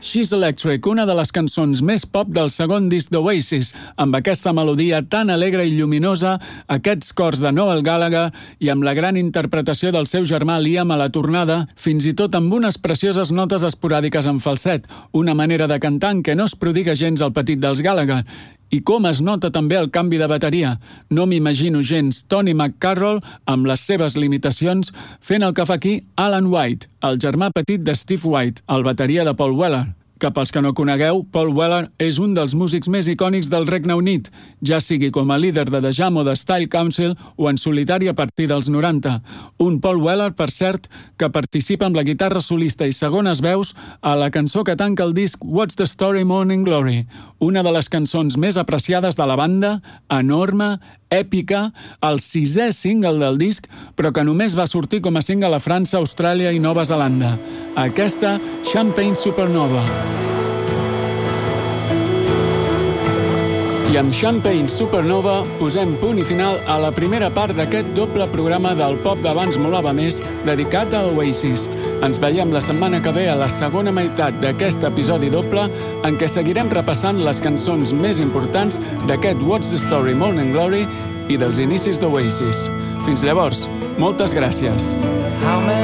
She's Electric, una de les cançons més pop del segon disc d'Oasis, amb aquesta melodia tan alegre i lluminosa, aquests cors de Noel Gallagher i amb la gran interpretació del seu germà Liam a la tornada, fins i tot amb unes precioses notes esporàdiques en falset, una manera de cantar en què no es prodiga gens el petit dels Gallagher. I com es nota també el canvi de bateria. No m'imagino gens Tony McCarroll, amb les seves limitacions, fent el que fa aquí Alan White, el germà petit de Steve White, el bateria de Paul Weller. Que pels que no conegueu, Paul Weller és un dels músics més icònics del Regne Unit, ja sigui com a líder de The Jam o de Style Council o en solitari a partir dels 90. Un Paul Weller, per cert, que participa amb la guitarra solista i segones veus a la cançó que tanca el disc What's the Story Morning Glory, una de les cançons més apreciades de la banda, enorme, èpica, el 6è single del disc, però que només va sortir com a single a França, Austràlia i Nova Zelanda. Aquesta, Champagne Supernova. I amb Champagne Supernova posem punt i final a la primera part d'aquest doble programa del Pop d'Abans Molava Més dedicat a Oasis. Ens veiem la setmana que ve a la segona meitat d'aquest episodi doble en què seguirem repassant les cançons més importants d'aquest What's the Story Morning Glory i dels inicis d'Oasis. Fins llavors, moltes gràcies.